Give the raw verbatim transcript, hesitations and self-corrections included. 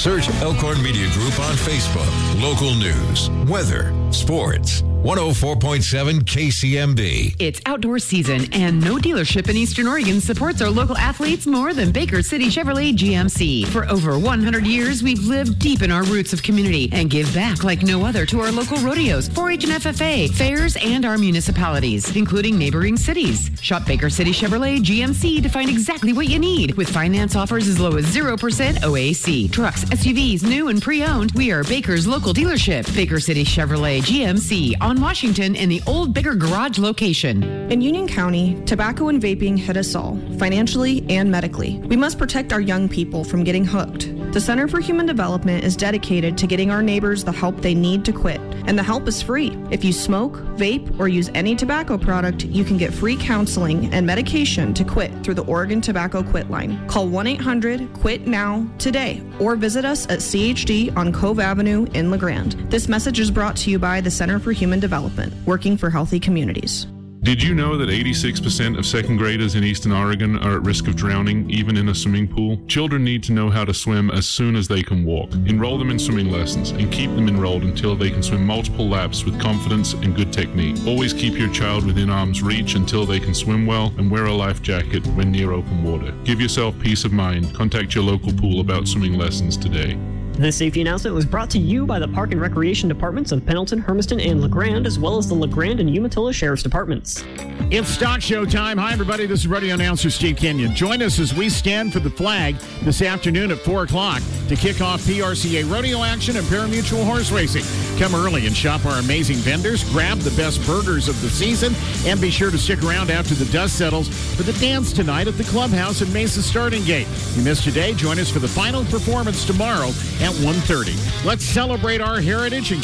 Search Elkhorn Media Group on Facebook. Local news, weather, sports. one oh four point seven K C M B. It's outdoor season, and no dealership in Eastern Oregon supports our local athletes more than Baker City Chevrolet G M C. For over one hundred years, we've lived deep in our roots of community and give back like no other to our local rodeos, four H and F F A, fairs, and our municipalities, including neighboring cities. Shop Baker City Chevrolet G M C to find exactly what you need, with finance offers as low as zero percent O A C. Trucks, S U Vs, new and pre-owned, we are Baker's local dealership. Baker City Chevrolet G M C on Washington in the old Bigger Garage location. In Union County, tobacco and vaping hit us all, financially and medically. We must protect our young people from getting hooked. The Center for Human Development is dedicated to getting our neighbors the help they need to quit, and the help is free. If you smoke, vape, or use any tobacco product, you can get free counseling and medication to quit through the Oregon Tobacco Quit Line. Call one eight hundred quit now today, or visit us at C H D on Cove Avenue in LeGrand. This message is brought to you by the Center for Human Development, working for healthy communities. Did you know that eighty-six percent of second graders in Eastern Oregon are at risk of drowning, even in a swimming pool? Children need to know how to swim as soon as they can walk. Enroll them in swimming lessons and keep them enrolled until they can swim multiple laps with confidence and good technique. Always keep your child within arm's reach until they can swim well, and wear a life jacket when near open water. Give yourself peace of mind. Contact your local pool about swimming lessons today. This safety announcement was brought to you by the Park and Recreation Departments of Pendleton, Hermiston, and LeGrand, as well as the LeGrand and Umatilla Sheriff's Departments. It's Stock Show time. Hi, everybody. This is radio announcer Steve Kenyon. Join us as we stand for the flag this afternoon at four o'clock to kick off P R C A rodeo action and pari-mutuel horse racing. Come early and shop our amazing vendors, grab the best burgers of the season, and be sure to stick around after the dust settles for the dance tonight at the clubhouse at Mesa Starting Gate. You missed today, join us for the final performance tomorrow at one thirty. Let's celebrate our heritage and